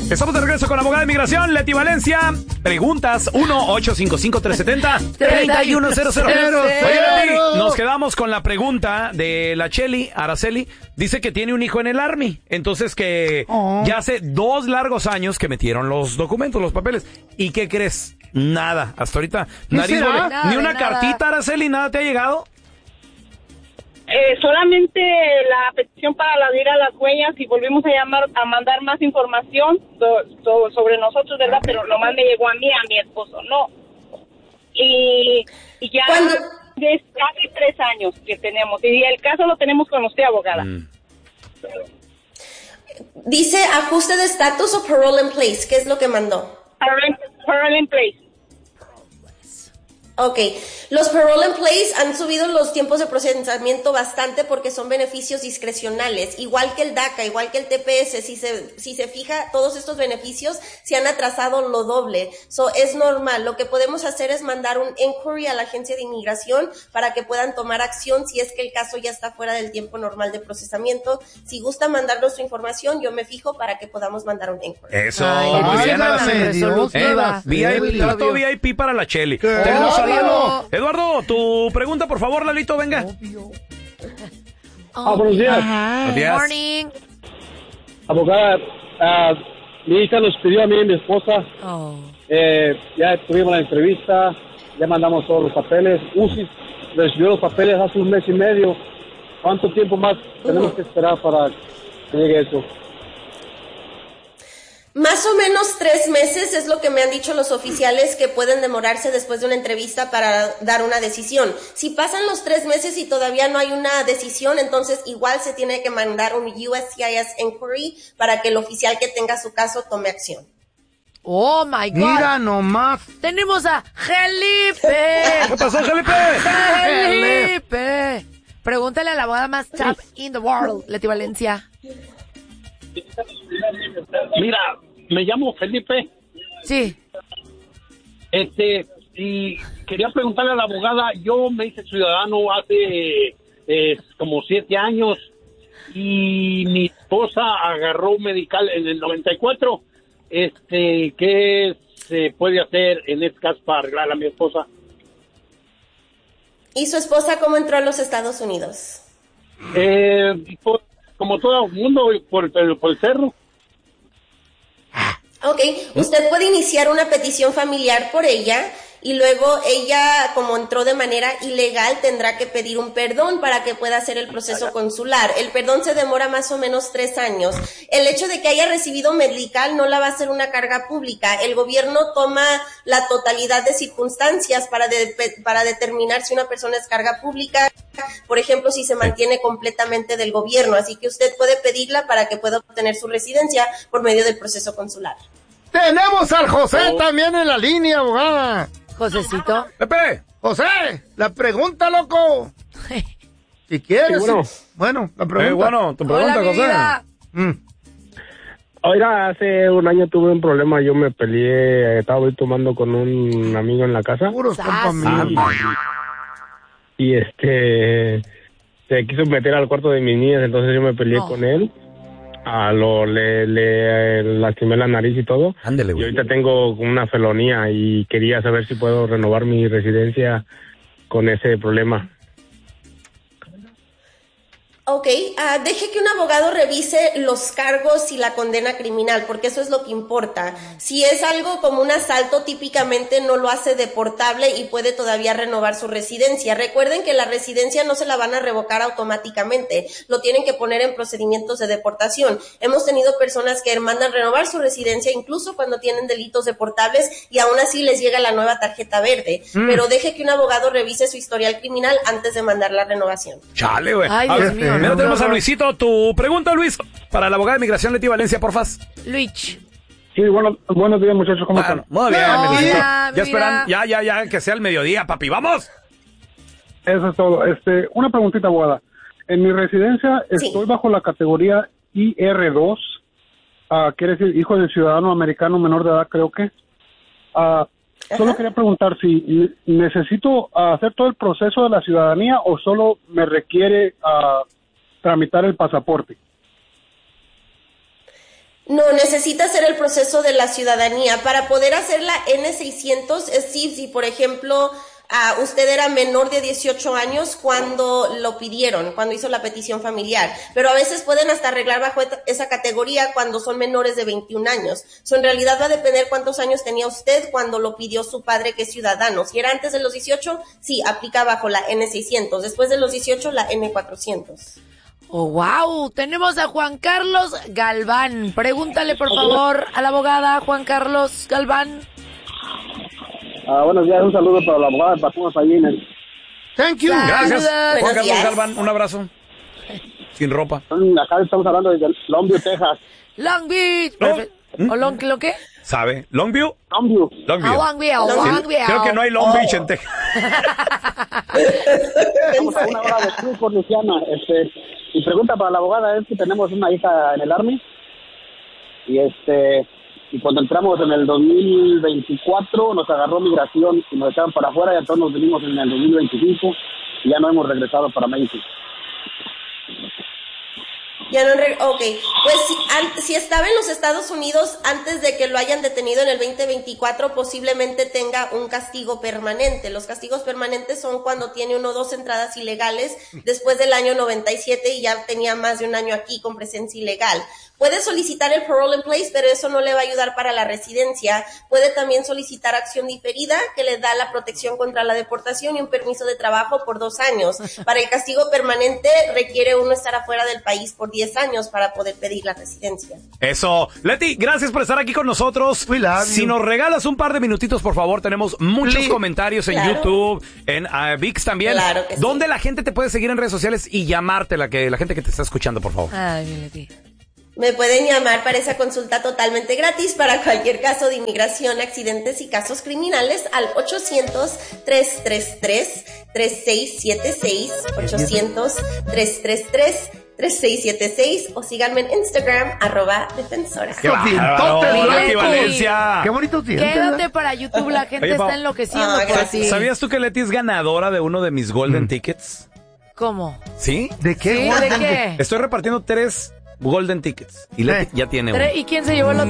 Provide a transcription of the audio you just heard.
Estamos de regreso con la abogada de inmigración, Leti Valencia. Preguntas 1-855-370-3100. Oye, Leti, nos quedamos con la pregunta de la Cheli, Araceli. Dice que tiene un hijo en el Army. Entonces que ya hace 2 largos años que metieron los documentos, los papeles. ¿Y qué crees? Nada. Hasta ahorita, nariz, ni una cartita, Araceli, nada te ha llegado. Solamente la petición para ir a las huellas y volvimos a mandar más información sobre nosotros, ¿verdad? Pero nomás me llegó a mí, a mi esposo, no. Y ya es casi 3 años que tenemos. Y el caso lo tenemos con usted, abogada. Dice ajuste de estatus o parole in place. ¿Qué es lo que mandó? Parole in place. Ok, los parole in place han subido los tiempos de procesamiento bastante porque son beneficios discrecionales, igual que el DACA, igual que el TPS. Si se fija, todos estos beneficios se han atrasado lo doble. Es normal. Lo que podemos hacer es mandar un inquiry a la agencia de inmigración para que puedan tomar acción si es que el caso ya está fuera del tiempo normal de procesamiento. Si gusta mandarnos su información, yo me fijo para que podamos mandar un inquiry. Eso, muy bien, Araceli. VIP para la Cheli. Tenemos a Lalo. Eduardo, tu pregunta, por favor, Lalito, venga. Buenos días. Buenos días. Morning. Abogada, mi hija nos pidió a mí y mi esposa. Ya tuvimos la entrevista, ya mandamos todos los papeles. UCI recibió los papeles hace 1 mes y medio. ¿Cuánto tiempo más tenemos que esperar para que llegue eso? Más o menos 3 meses es lo que me han dicho los oficiales que pueden demorarse después de una entrevista para dar una decisión. Si pasan los 3 meses y todavía no hay una decisión, entonces igual se tiene que mandar un USCIS inquiry para que el oficial que tenga su caso tome acción. Oh my God. Mira nomás. Tenemos a Felipe. ¿Qué pasó, Felipe? Felipe. Pregúntale a la abogada más top in the world, Leti Valencia. Mira, me llamo Felipe. Sí. Y quería preguntarle a la abogada, yo me hice ciudadano hace como 7 años y mi esposa agarró un medical en el 94. ¿Qué se puede hacer en este caso para arreglar a mi esposa? ¿Y su esposa cómo entró a los Estados Unidos? Como todo el mundo, por el cerro. Ok, usted puede iniciar una petición familiar por ella y luego ella, como entró de manera ilegal, tendrá que pedir un perdón para que pueda hacer el proceso consular. El perdón se demora más o menos 3 años. El hecho de que haya recibido medical no la va a hacer una carga pública. El gobierno toma la totalidad de circunstancias para determinar si una persona es carga pública, por ejemplo, si se mantiene completamente del gobierno. Así que usted puede pedirla para que pueda obtener su residencia por medio del proceso consular. Tenemos al José también en la línea, abogada. Josecito. Pepe. José, la pregunta, loco. Si quieres. Sí, bueno, la pregunta. Tu pregunta, Hola, José. Oiga, hace 1 año tuve un problema, yo me peleé, estaba hoy tomando con un amigo en la casa. Puros compas míos. Y se quiso meter al cuarto de mis niñas, entonces yo me peleé con él. Le lastimé la nariz y todo. Ándele, Y güey. ahorita tengo una felonía y quería saber si puedo renovar mi residencia con ese problema. Ok, deje que un abogado revise los cargos y la condena criminal, porque eso es lo que importa. Si es algo como un asalto, típicamente no lo hace deportable y puede todavía renovar su residencia. Recuerden que la residencia no se la van a revocar automáticamente, lo tienen que poner en procedimientos de deportación. Hemos tenido personas que mandan renovar su residencia incluso cuando tienen delitos deportables y aún así les llega la nueva tarjeta verde. Pero deje que un abogado revise su historial criminal antes de mandar la renovación. Chale, güey. Ay, A Dios ver, mío. mira, tenemos a Luisito. Tu pregunta, Luis, para la abogada de inmigración, Leti Valencia, porfas. Luis. Sí, buenos días, muchachos, ¿cómo están? Muy bien, Hola, Luisito. mi Ya esperan, vida. ya, que sea el mediodía, papi. ¡Vamos! Eso es todo. Una preguntita, abogada. En mi residencia estoy bajo la categoría IR2, quiere decir hijo de ciudadano americano menor de edad, creo que. Solo quería preguntar si necesito hacer todo el proceso de la ciudadanía o solo me requiere tramitar el pasaporte. No, necesita hacer el proceso de la ciudadanía. Para poder hacer la N600, es si por ejemplo, usted era menor de 18 años cuando lo pidieron, cuando hizo la petición familiar. Pero a veces pueden hasta arreglar bajo esa categoría cuando son menores de 21 años. En realidad va a depender cuántos años tenía usted cuando lo pidió su padre, que es ciudadano. Si era antes de los 18, sí, aplica bajo la N600. Después de los 18, la N400. Oh, wow. Tenemos a Juan Carlos Galván. Pregúntale, por favor, a la abogada Juan Carlos Galván. Buenos días, un saludo para la abogada de Papumas allí en el... Thank you. Gracias, Juan Buenos Carlos días. Galván. Un abrazo. Sin ropa. Acá estamos hablando de Longview, Texas. Long Beach. ¿O lo qué? ¿Sabe? Longview. Longview. Longview. Longview. Creo que no hay Long Beach en Texas. Estamos a una hora de Cruz por Luciana. Mi pregunta para la abogada es que tenemos una hija en el Army y cuando entramos en el 2024 nos agarró migración y nos echaron para afuera y entonces nos vinimos en el 2025 y ya no hemos regresado para México. Ya no, ok, pues si estaba en los Estados Unidos antes de que lo hayan detenido en el 2024, posiblemente tenga un castigo permanente. Los castigos permanentes son cuando tiene 1 o 2 entradas ilegales después del año 97 y ya tenía más de un año aquí con presencia ilegal. Puede solicitar el parole in place, pero eso no le va a ayudar para la residencia. Puede también solicitar acción diferida, que le da la protección contra la deportación y un permiso de trabajo por 2 años. Para el castigo permanente requiere uno estar afuera del país por 10 años para poder pedir la residencia. Eso. Leti, gracias por estar aquí con nosotros. Si nos regalas un par de minutitos, por favor, tenemos muchos comentarios en YouTube, en VIX también. Claro que sí. ¿Dónde la gente te puede seguir en redes sociales y llamarte, la gente que te está escuchando, por favor? Ay, Leti. Me pueden llamar para esa consulta totalmente gratis para cualquier caso de inmigración, accidentes y casos criminales al 800-333-3676, 800-333-3676 o síganme en Instagram, @defensora. ¡Qué Valencia! Qué bonito tiene. Quédate para YouTube, la gente está enloqueciendo por ti. ¿Sabías tú que Leti es ganadora de uno de mis Golden Tickets? ¿Cómo? ¿Sí? ¿De qué? ¿Sí? ¿De qué? Estoy repartiendo 3 Golden Tickets y Leti ya tiene uno. ¿Y quién se llevó el